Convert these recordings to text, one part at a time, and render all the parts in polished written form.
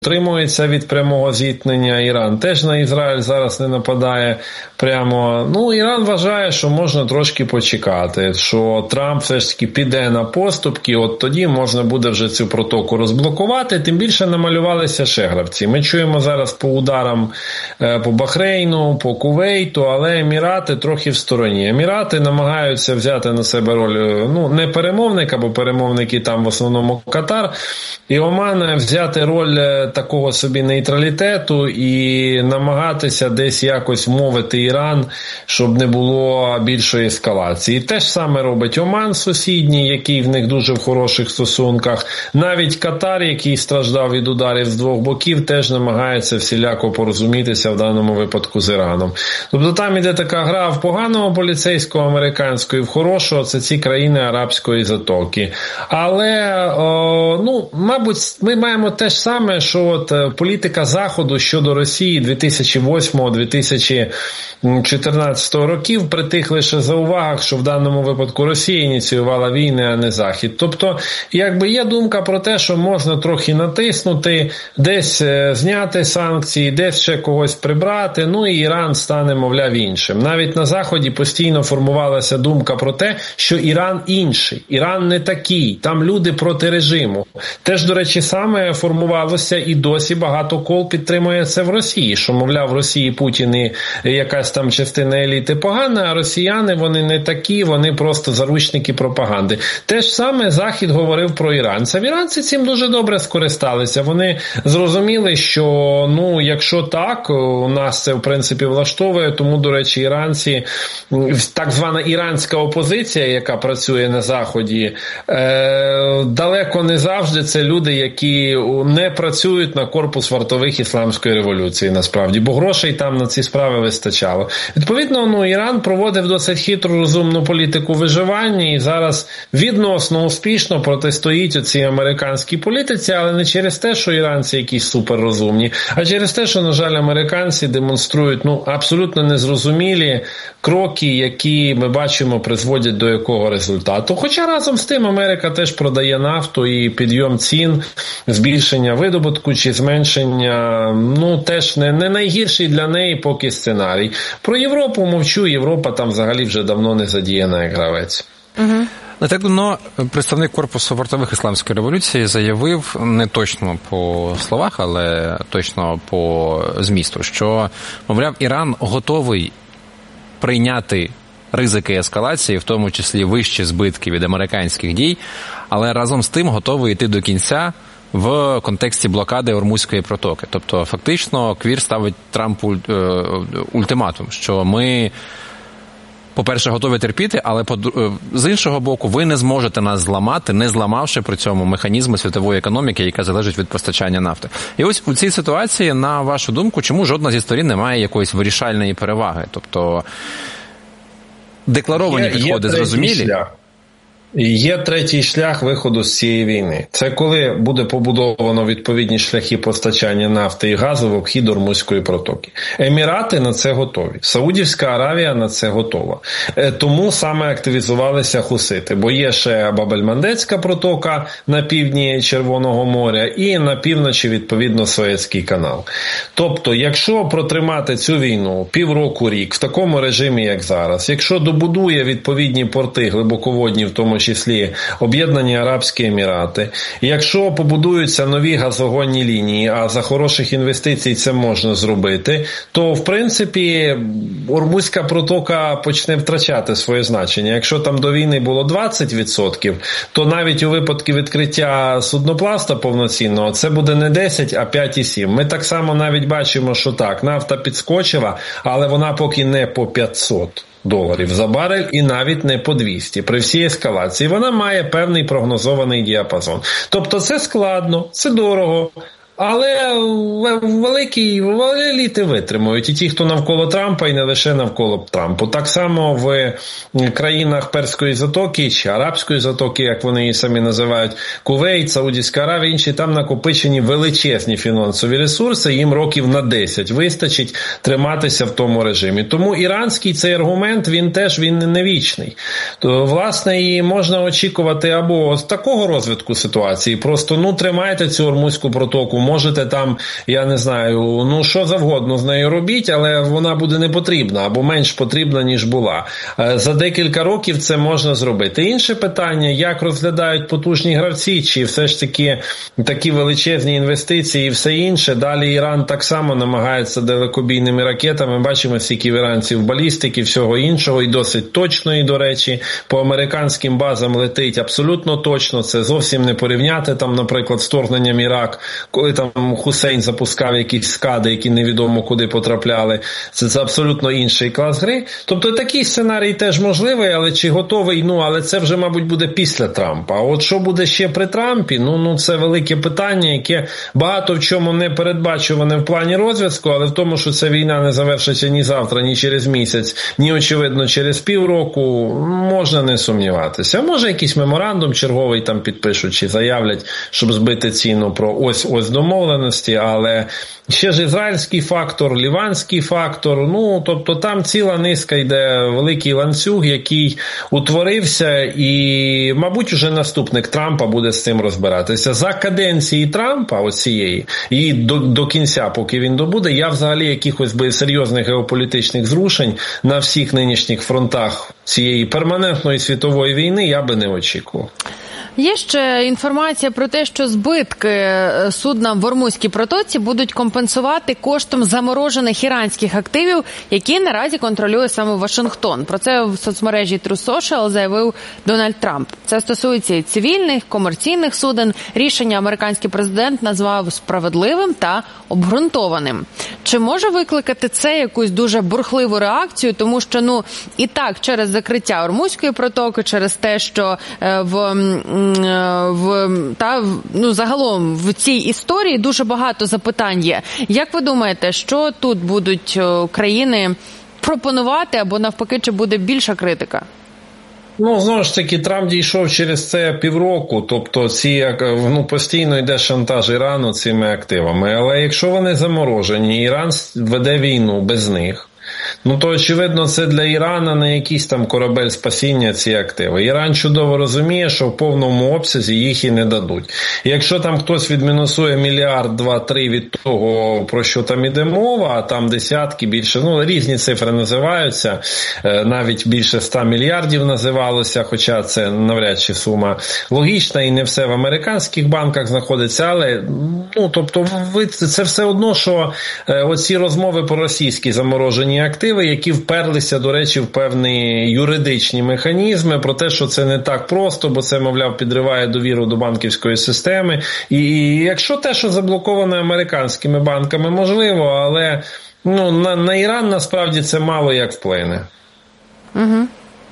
утримується від прямого зіткнення. Іран теж на Ізраїль зараз не нападає прямо. Ну, Іран вважає, що можна трошки почекати, що Трамп все ж таки піде на поступки, от тоді можна буде вже цю протоку розблокувати, тим більше намалювалися ще гравці. Ми чуємо зараз по ударам по Бахрейну, по Кувейту, але Емірати трохи в стороні. Емірати намагаються взяти на себе роль, ну, не перемовника, бо перемовники там в основному Катар, і Оман взяти роль такого собі нейтралітету і намагатися десь якось мовити Іран, щоб не було більшої ескалації. Те ж саме робить Оман сусідній, який в них дуже в хороших стосунках. Навіть Катар, який страждав від ударів з двох боків, теж намагається всіляко порозумітися в даному випадку з Іраном. Тобто там іде така гра в поганого поліцейського американського і в хорошого, це ці країни Арабської затоки. Але, ну, мабуть, ми маємо те ж саме, що от політика Заходу щодо Росії 2008-2014 років при тих лише заувагах, що в даному випадку Росія ініціювала війни, а не Захід. Тобто, якби є думка про те, що можна трохи натиснути, десь зняти санкції, десь ще когось прибрати, ну і Іран стане, мовляв, іншим. Навіть на Заході постійно формувалася думка про те, що Іран інший, Іран не такий, там люди проти режиму. Теж, до речі, саме формувалося і досі багато кол підтримує це в Росії, що, мовляв, в Росії Путін і якась там частина еліти погана, а росіяни, вони не такі, вони просто заручники пропаганди. Те ж саме Захід говорив про іранців. Іранці цим дуже добре скористалися. Вони зрозуміли, що, ну, якщо так, у нас це, в принципі, влаштовує, тому, до речі, іранці, так звана іранська опозиція, яка працює на Заході, далеко не завжди це люди, які не працюють на корпус вартових ісламської революції, насправді, бо грошей там на ці справи вистачало. Відповідно, ну, Іран проводив досить хитру, розумну політику виживання і зараз відносно успішно протистоїть оцій американській політиці, але не через те, що іранці якісь суперрозумні, а через те, що, на жаль, американці демонструють, ну, абсолютно незрозумілі кроки, які ми бачимо призводять до якого результату. Хоча разом з тим Америка теж продає нафту і підйом цін, збільшення видобутку чи зменшення, ну, теж не найгірший для неї поки сценарій. Про Європу мовчу, Європа там взагалі вже давно не задіяна як гравець. Угу. Не так давно представник корпусу вартових ісламської революції заявив, не точно по словах, але точно по змісту, що, мовляв, Іран готовий прийняти ризики ескалації, в тому числі вищі збитки від американських дій, але разом з тим готовий йти до кінця в контексті блокади Ормузької протоки. Тобто, фактично, Квір ставить Трампу ультиматум, що ми, по-перше, готові терпіти, але з іншого боку, ви не зможете нас зламати, не зламавши при цьому механізми світової економіки, яка залежить від постачання нафти. І ось у цій ситуації, на вашу думку, чому жодна зі сторін не має якоїсь вирішальної переваги? Тобто, декларовані підходи зрозумілі? Є третій шлях виходу з цієї війни. Це коли буде побудовано відповідні шляхи постачання нафти і газу в обхід Ормузької протоки. Емірати на це готові. Саудівська Аравія на це готова. Тому саме активізувалися хусити. Бо є ще Баб-ель-Мандебська протока на півдні Червоного моря і на півночі, відповідно, Суецький канал. Тобто, якщо протримати цю війну півроку-рік в такому режимі, як зараз, якщо добудує відповідні порти глибоководні, в тому числі Об'єднані Арабські Емірати. Якщо побудуються нові газогонні лінії, а за хороших інвестицій це можна зробити, то, в принципі, Ормузька протока почне втрачати своє значення. Якщо там до війни було 20%, то навіть у випадку відкриття суднопласта повноцінного це буде не 10, а 5,7. Ми так само навіть бачимо, що так, нафта підскочила, але вона поки не по $500 за барель і навіть не по 200. При всій ескалації вона має певний прогнозований діапазон. Тобто це складно, це дорого, але великі еліти витримують. І ті, хто навколо Трампа, і не лише навколо Трампа. Так само в країнах Перської затоки, чи Арабської затоки, як вони її самі називають, Кувейт, Саудівська Аравія, інші, там накопичені величезні фінансові ресурси, їм років на 10 вистачить триматися в тому режимі. Тому іранський цей аргумент, він не вічний. То, власне, і можна очікувати або з такого розвитку ситуації, просто, тримайте цю Ормузьку протоку можете там, я не знаю, що завгодно з нею робіть, але вона буде не потрібна або менш потрібна, ніж була. За декілька років це можна зробити. Інше питання, як розглядають потужні гравці, чи все ж такі величезні інвестиції і все інше. Далі Іран так само намагається далекобійними ракетами. Бачимо, скільки іранців балістики, всього іншого, і досить точної, до речі, по американським базам летить абсолютно точно. Це зовсім не порівняти, там, наприклад, з вторгненням Ірак, коли там Хусейн запускав якісь скади, які невідомо куди потрапляли. Це абсолютно інший клас гри. Тобто такий сценарій теж можливий, але чи готовий? Але це вже, мабуть, буде після Трампа. А от що буде ще при Трампі? Це велике питання, яке багато в чому не передбачуване в плані розв'язку, але в тому, що ця війна не завершиться ні завтра, ні через місяць, ні, очевидно, через півроку, можна не сумніватися. Може, якийсь меморандум черговий там підпишуть чи заявлять, щоб збити ціну про ось домовленості, але ще ж ізраїльський фактор, ліванський фактор, тобто там ціла низка йде, великий ланцюг, який утворився, і, мабуть, уже наступник Трампа буде з цим розбиратися. За каденції Трампа, оцієї, і до кінця, поки він добуде, я взагалі якихось би серйозних геополітичних зрушень на всіх нинішніх фронтах цієї перманентної світової війни я би не очікував. Є ще інформація про те, що збитки судна в Ормузькій протоці будуть компенсувати коштом заморожених іранських активів, які наразі контролює саме Вашингтон. Про це в соцмережі Truth Social заявив Дональд Трамп. Це стосується і цивільних, комерційних суден. Рішення американський президент назвав справедливим та обґрунтованим. Чи може викликати це якусь дуже бурхливу реакцію? Тому що, і так, через закриття Ормузької протоки, через те, що загалом в цій історії дуже багато запитань є. Як ви думаєте, що тут будуть країни пропонувати, або навпаки, чи буде більша критика? Знову ж таки, Трамп дійшов через це півроку, тобто постійно йде шантаж Ірану цими активами. Але якщо вони заморожені, Іран веде війну без них, то, очевидно, це для Ірана не якийсь там корабель спасіння ці активи. Іран чудово розуміє, що в повному обсязі їх і не дадуть. І якщо там хтось відмінусує мільярд, 2-3 від того, про що там іде мова, а там десятки, більше, різні цифри називаються, навіть більше 100 мільярдів називалося, хоча це навряд чи сума логічна і не все в американських банках знаходиться, але, тобто, це все одно, що оці розмови про російські заморожені активи, які вперлися, до речі, в певні юридичні механізми, про те, що це не так просто, бо це, мовляв, підриває довіру до банківської системи. І якщо те, що заблоковане американськими банками, можливо, але на Іран насправді це мало як вплине. Угу.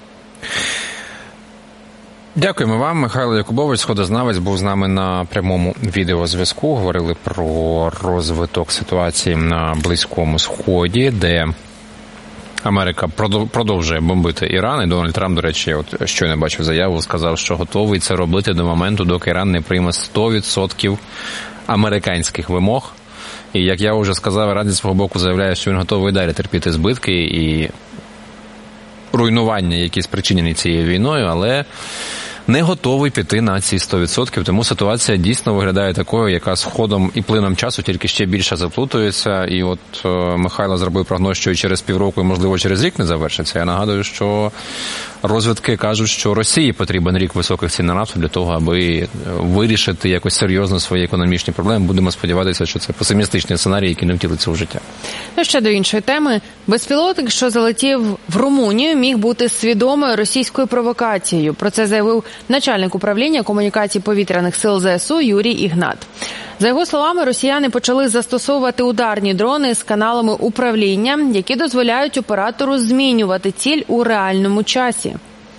Дякуємо вам. Михайло Якубович, сходознавець, був з нами на прямому відеозв'язку. Говорили про розвиток ситуації на Близькому Сході, де Америка продовжує бомбити Іран. І Дональд Трамп, до речі, щойно бачив заяву, сказав, що готовий це робити до моменту, доки Іран не прийме 100% американських вимог. І, як я вже сказав, Іран зі свого боку заявляє, що він готовий далі терпіти збитки і руйнування, які спричинені цією війною, але не готовий піти на ці 100%, тому ситуація дійсно виглядає такою, яка з ходом і плином часу тільки ще більше заплутується. І от Михайло зробив прогноз, що і через півроку, і, можливо, через рік не завершиться. Я нагадую, що розвідки кажуть, що Росії потрібен рік високих цін на нафту для того, аби вирішити якось серйозно свої економічні проблеми. Будемо сподіватися, що це песимістичний сценарій, який не втілиться в життя. Ще до іншої теми. Безпілотник, що залетів в Румунію, міг бути свідомою російською провокацією. Про це заявив начальник управління комунікацій повітряних сил ЗСУ Юрій Ігнат. За його словами, росіяни почали застосовувати ударні дрони з каналами управління, які дозволяють оператору змінювати ціль у реальному часі.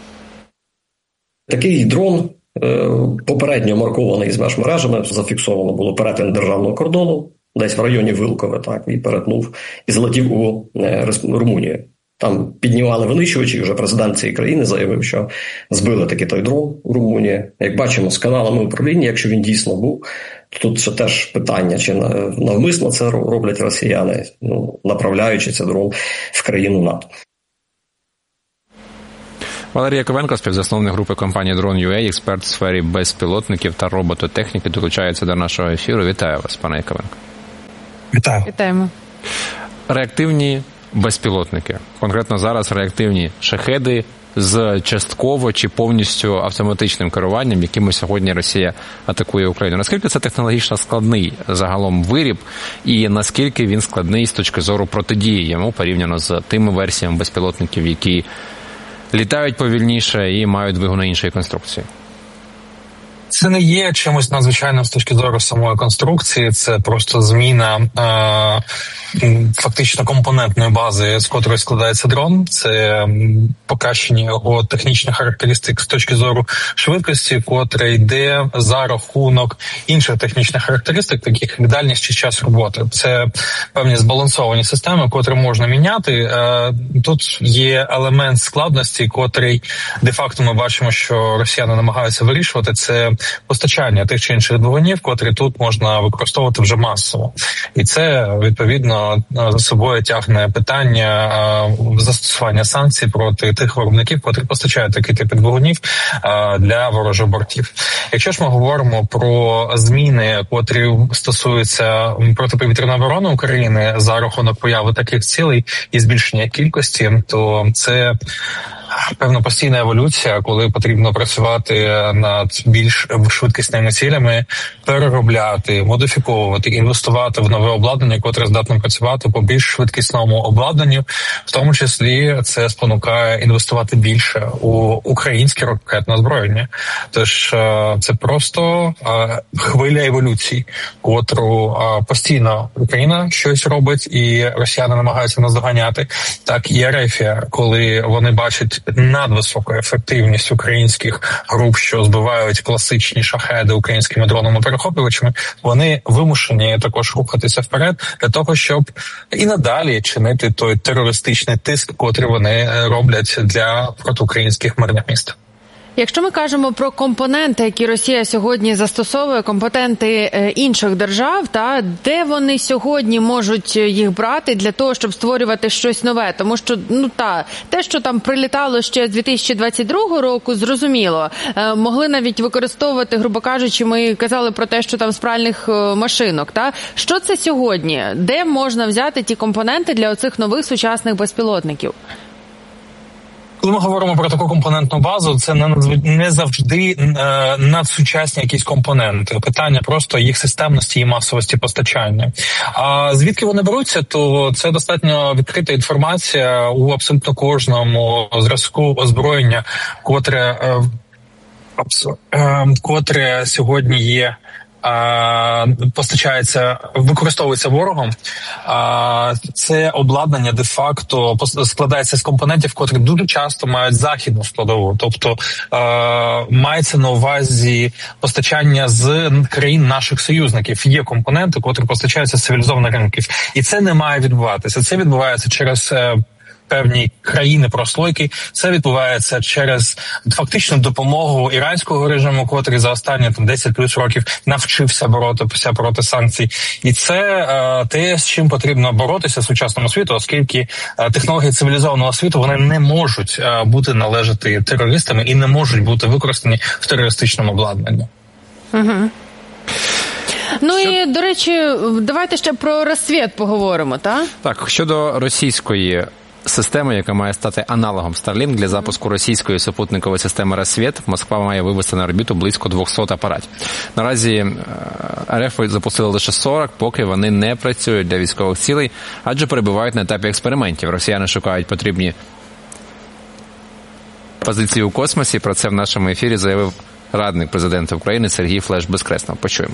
Такий дрон попередньо маркований з межмережами, зафіксовано було перетин державного кордону, десь в районі Вилкове, так, і перетнув, і залетів у Румунію. Там піднімали винищувачі, і вже президент цієї країни заявив, що збили таки той дрон у Румунії. Як бачимо, з каналами управління, якщо він дійсно був, то тут ще теж питання, чи навмисно це роблять росіяни, направляючи цей дрон в країну НАТО. Валерій Яковенко, співзасновник групи компанії Drone.ua, експерт в сфері безпілотників та робототехніки, долучається до нашого ефіру. Вітаю вас, пане Яковенко. Вітаю. Вітаємо. Реактивні безпілотники. Конкретно зараз реактивні шахеди з частково чи повністю автоматичним керуванням, якими сьогодні Росія атакує Україну. Наскільки це технологічно складний загалом виріб і наскільки він складний з точки зору протидії йому порівняно з тими версіями безпілотників, які літають повільніше і мають двигуни іншої конструкції? Це не є чимось надзвичайним з точки зору самої конструкції, це просто зміна фактично компонентної бази, з котрої складається дрон. Це покращення його технічних характеристик з точки зору швидкості, котре йде за рахунок інших технічних характеристик, таких як дальність чи час роботи. Це певні збалансовані системи, котрі можна міняти. Тут є елемент складності, котрий де-факто ми бачимо, що росіяни намагаються вирішувати. Це постачання тих чи інших двигунів, котрі тут можна використовувати вже масово. І це, відповідно, за собою тягне питання застосування санкцій проти тих виробників, котрі постачають такі типи двигунів для ворожих бортів. Якщо ж ми говоримо про зміни, котрі стосуються протиповітряної оборони України за рахунок появи таких цілей і збільшення кількості, то це певна постійна еволюція, коли потрібно працювати над більш швидкісними цілями, переробляти, модифіковувати, інвестувати в нове обладнання, котре здатне працювати по більш швидкісному обладнанню. В тому числі це спонукає інвестувати більше у українське ракетне озброєння. Тож це просто хвиля еволюції, котру постійно Україна щось робить і росіяни намагаються наздоганяти. Так і Ерефія, коли вони бачать надвисоку ефективність українських груп, що збивають класичні шахеди українськими дронами-перехоплювачами, вони вимушені також рухатися вперед для того, щоб і надалі чинити той терористичний тиск, котрий вони роблять для протиукраїнських мирних міст. Якщо ми кажемо про компоненти, які Росія сьогодні застосовує, компоненти інших держав, та де вони сьогодні можуть їх брати для того, щоб створювати щось нове? Тому що те, що там прилітало ще з 2022 року, зрозуміло. Могли навіть використовувати, грубо кажучи, ми казали про те, що там з пральних машинок. Та що це сьогодні? Де можна взяти ті компоненти для оцих нових сучасних безпілотників? Коли ми говоримо про таку компонентну базу, це не завжди надсучасні якісь компоненти. Питання просто їх системності і масовості постачання. А звідки вони беруться, то це достатньо відкрита інформація у абсолютно кожному зразку озброєння, котре сьогодні є, постачається, використовується ворогом. Це обладнання де-факто складається з компонентів, котрі дуже часто мають західну складову. Тобто мається на увазі постачання з країн наших союзників. Є компоненти, котрі постачаються з цивілізованих ринків. І це не має відбуватися. Це відбувається через певні країни-прослойки. Це відбувається через фактичну допомогу іранського режиму, котрий за останні 10 плюс років навчився боротися проти санкцій. І це те, з чим потрібно боротися сучасному світу, оскільки технології цивілізованого світу, вони не можуть бути належати терористами і не можуть бути використані в терористичному обладнанні. Угу. І, до речі, давайте ще про Рассвєт поговоримо, так? Так, щодо російської системи, яка має стати аналогом Starlink для запуску російської супутникової системи Рассвєт, Москва має вивести на орбіту близько 200 апаратів. Наразі РФ запустили лише 40, поки вони не працюють для військових цілей, адже перебувають на етапі експериментів. Росіяни шукають потрібні позиції у космосі. Про це в нашому ефірі заявив радник президента України Сергій Флеш-Безкреснов. Почуємо.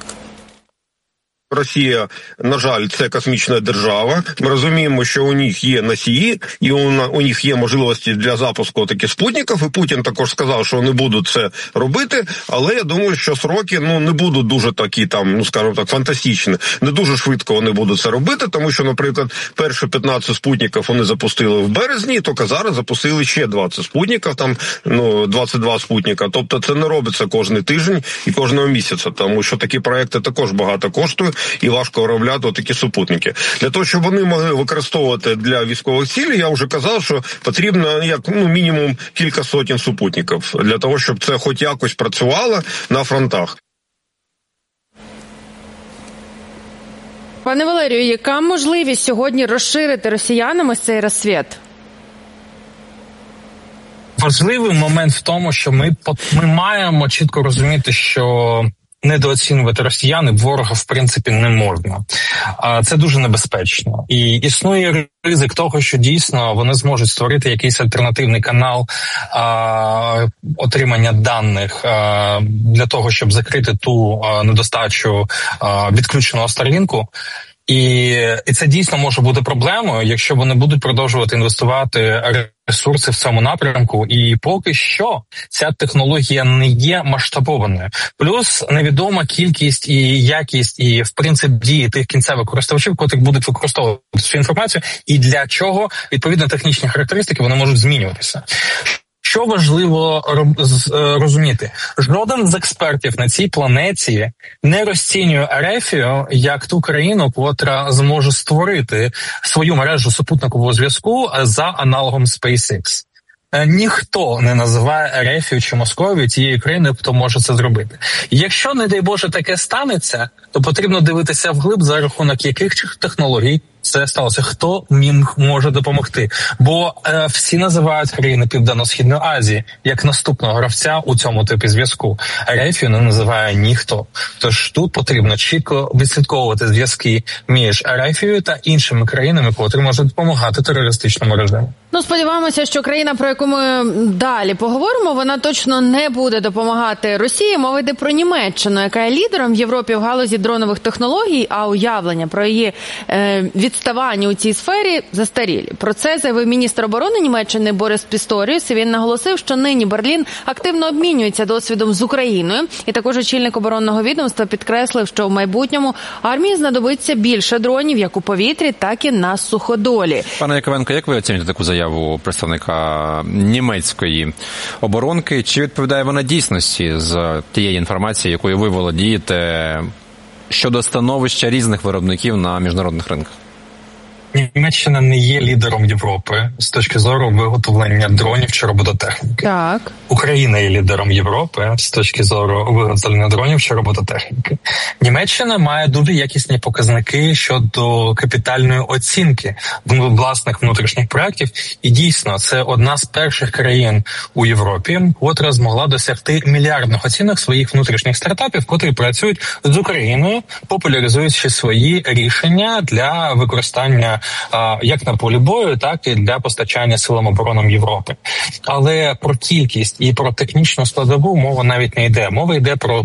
Росія, на жаль, це космічна держава. Ми розуміємо, що у них є носії, і у них є можливості для запуску таких спутників, і Путін також сказав, що вони будуть це робити, але я думаю, що сроки, не будуть дуже такі там, скажімо так, фантастичні. Не дуже швидко вони будуть це робити, тому що, наприклад, перші 15 спутників вони запустили в березні, тільки зараз запустили ще 20 спутників, там, 22 спутника. Тобто це не робиться кожен тиждень і кожного місяця, тому що такі проекти також багато коштують. і важко виробляти такі супутники. Для того, щоб вони могли використовувати для військових цілей, я вже казав, що потрібно мінімум кілька сотень супутників для того, щоб це хоч якось працювало на фронтах. Пане Валерію, яка можливість сьогодні розширити росіянам ось цей розсвіт? Важливий момент в тому, що ми маємо чітко розуміти, що недооцінювати росіян, ворога в принципі не можна. Це дуже небезпечно. І існує ризик того, що дійсно вони зможуть створити якийсь альтернативний канал отримання даних для того, щоб закрити ту недостачу відключеного Starlink. І це дійсно може бути проблемою, якщо вони будуть продовжувати інвестувати ресурси в цьому напрямку. І поки що ця технологія не є масштабованою. Плюс невідома кількість і якість, і в принцип дії тих кінцевих користувачів, котрі будуть використовувати цю інформацію, і для чого відповідно технічні характеристики вони можуть змінюватися. Що важливо розуміти? Жоден з експертів на цій планеті не розцінює Ерефію як ту країну, котра зможе створити свою мережу супутникового зв'язку за аналогом SpaceX. Ніхто не називає Ерефію чи Московію тією країною, хто може це зробити. Якщо, не дай Боже, таке станеться, то потрібно дивитися вглиб, за рахунок яких технологій це сталося, хто їм може допомогти. Бо всі називають країни Південно-Східної Азії як наступного гравця у цьому типі зв'язку. Ерефію не називає ніхто. Тож тут потрібно чітко відслідковувати зв'язки між Ерефією та іншими країнами, котрі можуть допомагати терористичному режиму. Сподіваємося, що країна, про яку ми далі поговоримо, вона точно не буде допомагати Росії. Мова йде про Німеччину, яка є лідером в Європі в галузі дронових технологій, а уявлення про її відставання у цій сфері застарілі. Про це заявив міністр оборони Німеччини Борис Пісторіус. Він наголосив, що нині Берлін активно обмінюється досвідом з Україною. І також очільник оборонного відомства підкреслив, що в майбутньому армії знадобиться більше дронів як у повітрі, так і на суходолі. Пане Яковенко, як ви оцінюєте таку заяву представника німецької оборонки? Чи відповідає вона дійсності з тієї інформації, якою ви володієте щодо становища різних виробників на міжнародних ринках? Німеччина не є лідером Європи з точки зору виготовлення дронів чи робототехніки. Так. Україна є лідером Європи з точки зору виготовлення дронів чи робототехніки. Німеччина має дуже якісні показники щодо капітальної оцінки власних внутрішніх проєктів. І дійсно, це одна з перших країн у Європі, котра змогла досягти мільярдних оцінок своїх внутрішніх стартапів, котрі працюють з Україною, популяризуючи свої рішення для використання як на полі бою, так і для постачання силам оборони Європи. Але про кількість і про технічну складову мова навіть не йде. Мова йде про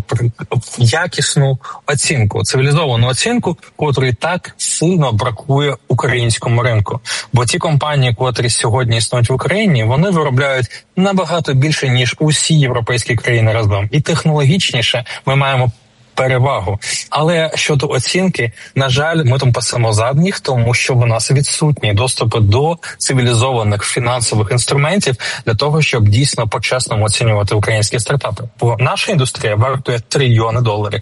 якісну оцінку, цивілізовану оцінку, котрої так сильно бракує українському ринку. Бо ті компанії, котрі сьогодні існують в Україні, вони виробляють набагато більше, ніж усі європейські країни разом. І технологічніше ми маємо перевагу. Але щодо оцінки, на жаль, ми там пасемо задніх, тому що в нас відсутні доступи до цивілізованих фінансових інструментів для того, щоб дійсно по-чесному оцінювати українські стартапи. Бо наша індустрія вартує трильйони доларів.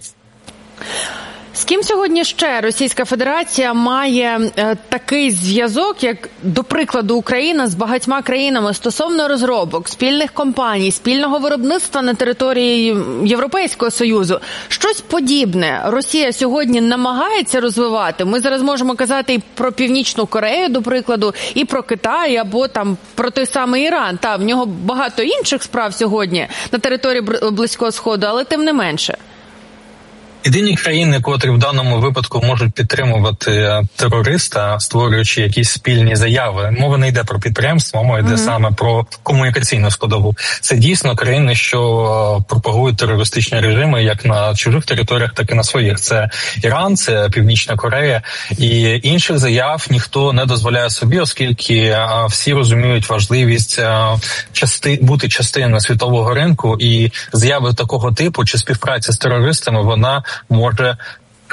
З ким сьогодні ще Російська Федерація має такий зв'язок, як, до прикладу, Україна з багатьма країнами стосовно розробок, спільних компаній, спільного виробництва на території Європейського Союзу? Щось подібне Росія сьогодні намагається розвивати. Ми зараз можемо казати і про Північну Корею, до прикладу, і про Китай, або там про той самий Іран. В нього багато інших справ сьогодні на території Близького Сходу, але тим не менше. Єдині країни, котрі в даному випадку можуть підтримувати терориста, створюючи якісь спільні заяви. Мова не йде про підприємства, мова йде саме про комунікаційну складову. Це дійсно країни, що пропагують терористичні режими як на чужих територіях, так і на своїх. Це Іран, це Північна Корея. І інших заяв ніхто не дозволяє собі, оскільки всі розуміють важливість бути частиною світового ринку. І заяви такого типу чи співпраця з терористами, вона може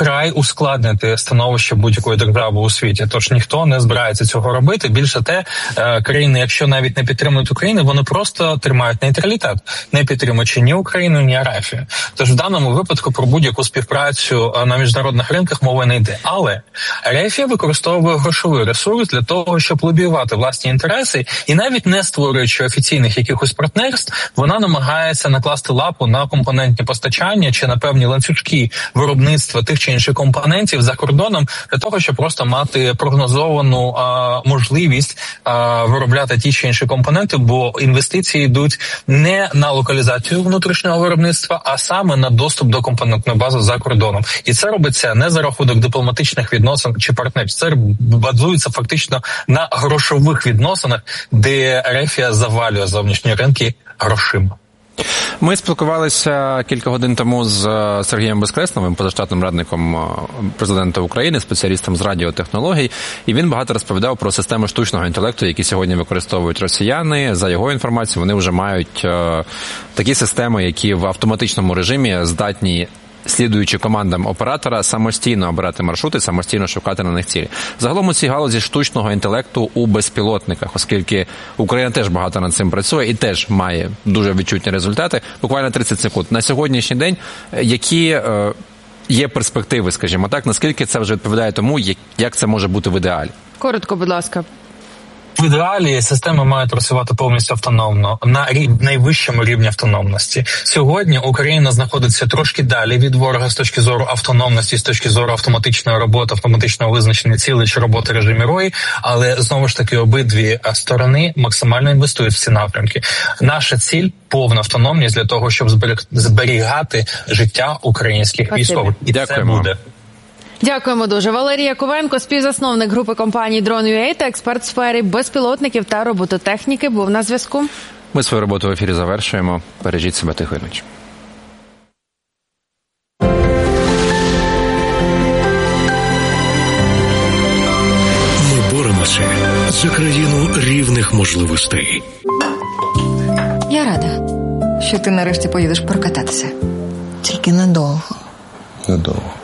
вкрай ускладнити становище будь-якої держави у світі. Тож ніхто не збирається цього робити. Більше те, країни, якщо навіть не підтримують Україну, вони просто тримають нейтралітет, не підтримуючи ні Україну, ні Арафію. Тож в даному випадку про будь-яку співпрацю на міжнародних ринках мова не йде. Але Арафія використовує грошовий ресурс для того, щоб лобіювати власні інтереси, і навіть не створюючи офіційних якихось партнерств, вона намагається накласти лапу на компонентні постачання чи на певні ланцюжки виробництва тих чи інших компонентів за кордоном для того, щоб просто мати прогнозовану можливість виробляти ті чи інші компоненти, бо інвестиції йдуть не на локалізацію внутрішнього виробництва, а саме на доступ до компонентної бази за кордоном. І це робиться не за рахунок дипломатичних відносин чи партнерств. Це базується фактично на грошових відносинах, де Ерефія завалює зовнішні ринки грошима. Ми спілкувалися кілька годин тому з Сергієм Безкресновим, позаштатним радником президента України, спеціалістом з радіотехнологій, і він багато розповідав про системи штучного інтелекту, які сьогодні використовують росіяни. За його інформацією, вони вже мають такі системи, які в автоматичному режимі здатні, слідуючи командам оператора, самостійно обирати маршрути, самостійно шукати на них цілі. Загалом у цій галузі штучного інтелекту у безпілотниках, оскільки Україна теж багато над цим працює і теж має дуже відчутні результати. Буквально 30 секунд. На сьогоднішній день які є перспективи, скажімо так, наскільки це вже відповідає тому, як це може бути в ідеалі? Коротко, будь ласка. В ідеалі системи мають працювати повністю автономно, на найвищому рівні автономності. Сьогодні Україна знаходиться трошки далі від ворога з точки зору автономності, з точки зору автоматичної роботи, автоматичного визначення цілей чи роботи в режимі ROI, але знову ж таки обидві сторони максимально інвестують в ці напрямки. Наша ціль – повна автономність для того, щоб зберігати життя українських військових. І Дякуємо. Це буде. Дякуємо дуже. Валерій Яковенко, співзасновник групи компаній Drone.ua та експерт в сфері безпілотників та робототехніки, був на зв'язку. Ми свою роботу в ефірі завершуємо. Бережіть себе, тихої ночі. Ми боремося за країну рівних можливостей. Я рада, що ти нарешті поїдеш прокататися. Тільки надовго. Надовго.